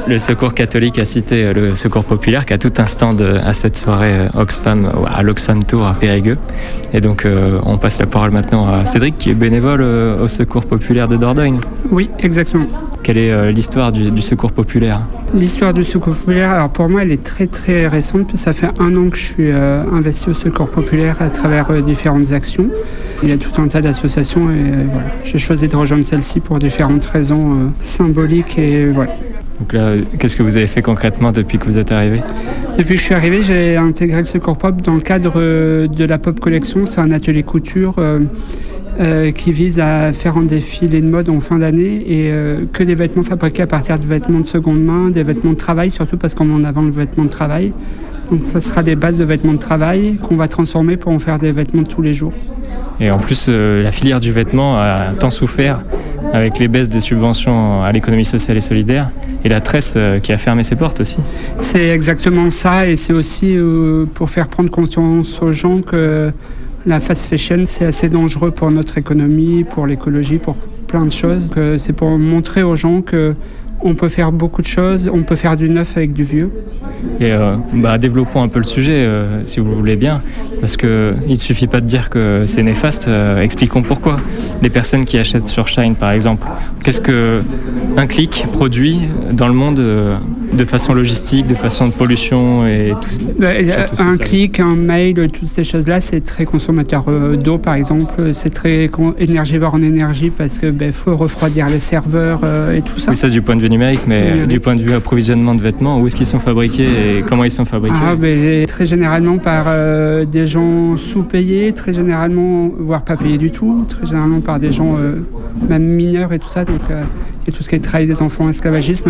Le Secours catholique a cité le Secours populaire qui a tout un stand à cette soirée Oxfam, à l'Oxfam Tour à Périgueux. Et donc on passe la parole maintenant à Cédric qui est bénévole au Secours populaire de Dordogne. Oui, exactement. Quelle est l'histoire du Secours populaire ? L'histoire du Secours populaire, alors pour moi elle est très très récente, puis ça fait 1 an que je suis investi au Secours populaire à travers différentes actions. Il y a tout un tas d'associations et voilà, j'ai choisi de rejoindre celle-ci pour différentes raisons symboliques et voilà. Donc là, qu'est-ce que vous avez fait concrètement depuis que vous êtes arrivé ? Depuis que je suis arrivé, j'ai intégré le Secours Pop dans le cadre de la Pop Collection. C'est un atelier couture qui vise à faire un défilé de mode en fin d'année et que des vêtements fabriqués à partir de vêtements de seconde main, des vêtements de travail, surtout parce qu'on met en avant le vêtement de travail. Donc ça sera des bases de vêtements de travail qu'on va transformer pour en faire des vêtements de tous les jours. Et en plus, la filière du vêtement a tant souffert avec les baisses des subventions à l'économie sociale et solidaire et la tresse qui a fermé ses portes aussi. C'est exactement ça et c'est aussi pour faire prendre conscience aux gens que la fast fashion c'est assez dangereux pour notre économie, pour l'écologie, pour plein de choses. C'est pour montrer aux gens qu'on peut faire beaucoup de choses, on peut faire du neuf avec du vieux. Et développons un peu le sujet si vous voulez bien, parce qu'il ne suffit pas de dire que c'est néfaste, expliquons pourquoi. Les personnes qui achètent sur Shein par exemple, qu'est-ce qu'un clic produit dans le monde de façon logistique, de façon de pollution et tout un clic, un mail, toutes ces choses-là, c'est très consommateur d'eau par exemple, c'est très énergivore en énergie parce que faut refroidir les serveurs et tout ça. Oui, ça du point de vue numérique, mais du point de vue approvisionnement de vêtements, où est-ce qu'ils sont fabriqués et comment ils sont fabriqués ? Très généralement par des gens sous-payés, très généralement, voire pas payés du tout, très généralement par des gens même mineurs et tout ça, donc il y a tout ce qui est travail des enfants, esclavagisme.